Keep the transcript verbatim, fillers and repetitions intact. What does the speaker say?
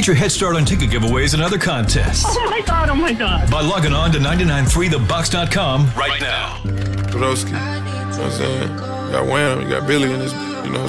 Enter Head Start on ticket giveaways and other contests. Oh my God, oh my God. By logging on to nine nine three the box dot com right now. Podolsky, you know what I'm saying? You got Wham, you got Billy in this, you know